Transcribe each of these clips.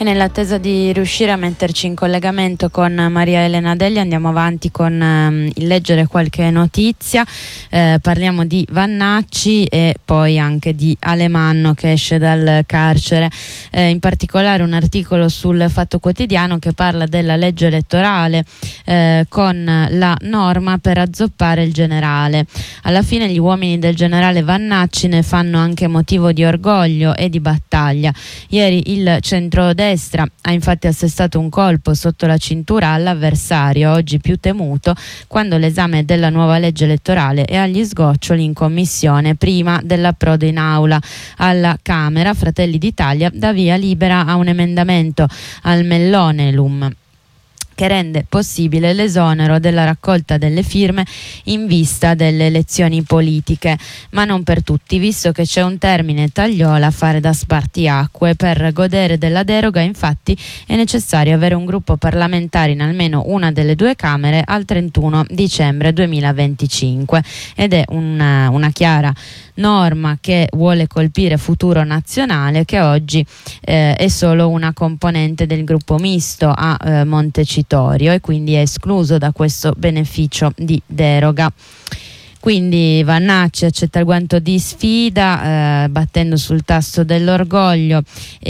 E nell'attesa di riuscire a metterci in collegamento con Maria Elena Degli andiamo avanti con il leggere qualche notizia. Parliamo di Vannacci e poi anche di Alemanno che esce dal carcere, in particolare un articolo sul Fatto Quotidiano che parla della legge elettorale con la norma per azzoppare il generale. Alla fine gli uomini del generale Vannacci ne fanno anche motivo di orgoglio e di battaglia. Ieri il centrodestra ha infatti assestato un colpo sotto la cintura all'avversario, oggi più temuto, quando l'esame della nuova legge elettorale è agli sgoccioli in commissione prima dell'approdo in aula. Alla Camera Fratelli d'Italia dà via libera a un emendamento al Mellonelum che rende possibile l'esonero della raccolta delle firme in vista delle elezioni politiche, ma non per tutti, visto che c'è un termine tagliola a fare da spartiacque. Per godere della deroga, infatti, è necessario avere un gruppo parlamentare in almeno una delle due Camere al 31 dicembre 2025 ed è una chiara norma che vuole colpire Futuro Nazionale, che oggi è solo una componente del gruppo misto a Montecitorio e quindi è escluso da questo beneficio di deroga. Quindi Vannacci accetta il guanto di sfida battendo sul tasto dell'orgoglio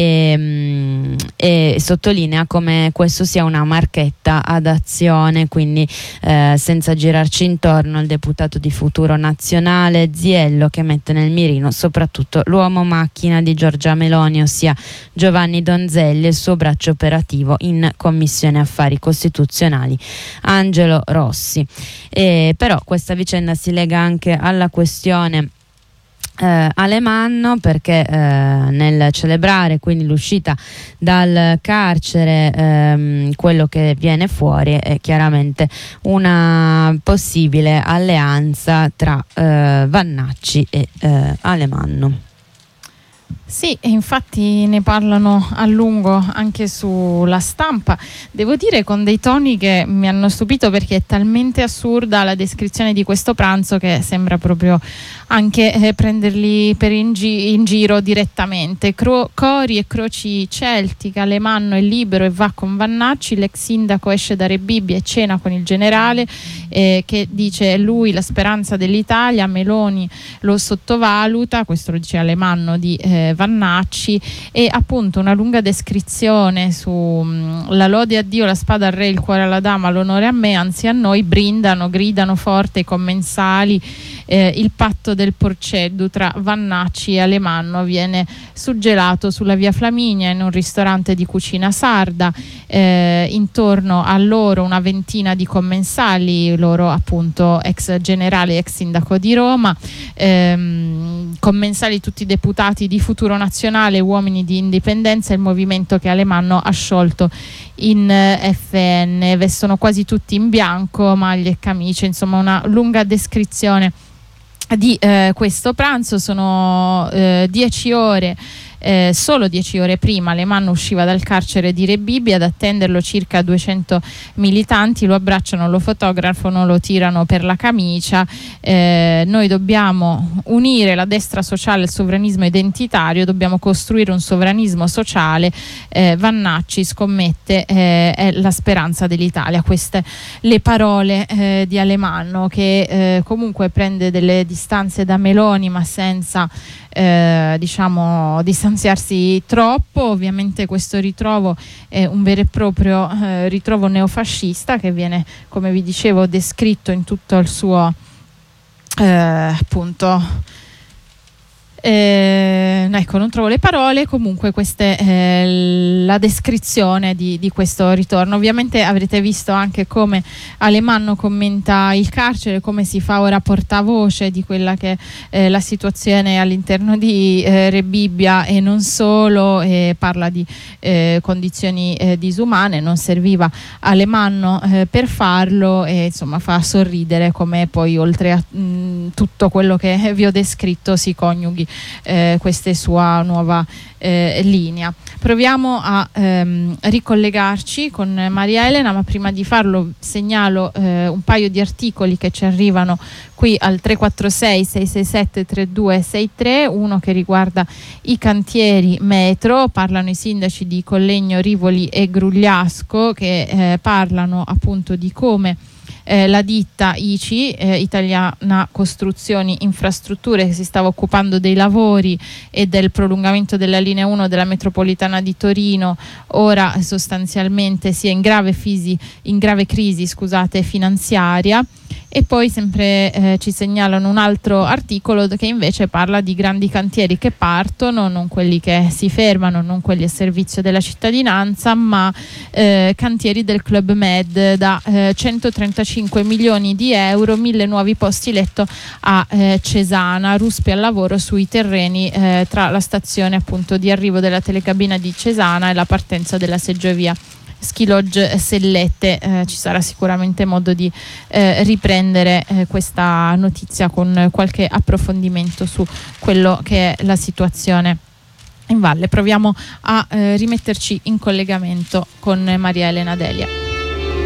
e sottolinea come questo sia una marchetta ad azione, quindi senza girarci intorno il deputato di Futuro Nazionale Ziello, che mette nel mirino soprattutto l'uomo macchina di Giorgia Meloni, ossia Giovanni Donzelli, e il suo braccio operativo in Commissione Affari Costituzionali Angelo Rossi. Però questa vicenda si lega anche alla questione Alemanno, perché nel celebrare quindi l'uscita dal carcere quello che viene fuori è chiaramente una possibile alleanza tra Vannacci e Alemanno. Sì, e infatti ne parlano a lungo anche sulla Stampa, devo dire con dei toni che mi hanno stupito, perché è talmente assurda la descrizione di questo pranzo che sembra proprio anche prenderli in giro direttamente. Cori e croci celtiche, Alemanno è libero e va con Vannacci, l'ex sindaco esce da Re Bibbia e cena con il generale che dice lui la speranza dell'Italia, Meloni lo sottovaluta, questo lo dice Alemanno di Vannacci, e appunto una lunga descrizione su la lode a Dio, la spada al re, il cuore alla dama, l'onore a me, anzi a noi, gridano forte i commensali. Il patto del Porceddu tra Vannacci e Alemanno viene suggelato sulla via Flaminia in un ristorante di cucina sarda. Intorno a loro una ventina di commensali, loro appunto ex generale, ex sindaco di Roma, commensali tutti deputati di Futuro Nazionale, uomini di indipendenza, il movimento che Alemanno ha sciolto in FN. Vestono quasi tutti in bianco, maglie e camicie, insomma una lunga descrizione di questo pranzo. Sono 10 ore. Solo 10 ore prima Alemanno usciva dal carcere di Re Bibbia, ad attenderlo circa 200 militanti, lo abbracciano, lo fotografano, lo tirano per la camicia. Noi dobbiamo unire la destra sociale al sovranismo identitario, dobbiamo costruire un sovranismo sociale. Vannacci scommette, è la speranza dell'Italia. Queste le parole di Alemanno, che comunque prende delle distanze da Meloni, ma senza distanziarsi troppo. Ovviamente questo ritrovo è un vero e proprio ritrovo neofascista, che viene, come vi dicevo, descritto in tutto il suo ecco, non trovo le parole. Comunque questa è la descrizione di questo ritorno. Ovviamente avrete visto anche come Alemanno commenta il carcere, come si fa ora portavoce di quella che è la situazione all'interno di Re Bibbia e non solo, e parla di condizioni disumane. Non serviva Alemanno per farlo, e insomma fa sorridere come poi, oltre a tutto quello che vi ho descritto, si coniughi questa sua nuova linea. Proviamo a ricollegarci con Maria Elena, ma prima di farlo segnalo un paio di articoli che ci arrivano qui al 346 667 3263, uno che riguarda i cantieri metro. Parlano i sindaci di Collegno, Rivoli e Grugliasco, che parlano appunto di come la ditta ICI, Italiana Costruzioni Infrastrutture, che si stava occupando dei lavori e del prolungamento della linea 1 della metropolitana di Torino, ora sostanzialmente sia in grave crisi finanziaria. E poi sempre ci segnalano un altro articolo che invece parla di grandi cantieri che partono, non quelli che si fermano, non quelli a servizio della cittadinanza, ma cantieri del Club Med da 135 milioni di euro, 1000 nuovi posti letto a Cesana, ruspe al lavoro sui terreni tra la stazione appunto di arrivo della telecabina di Cesana e la partenza della seggiovia Ski Lodge Sellette. Ci sarà sicuramente modo di riprendere questa notizia con qualche approfondimento su quello che è la situazione in valle. Proviamo a rimetterci in collegamento con Maria Elena Delia.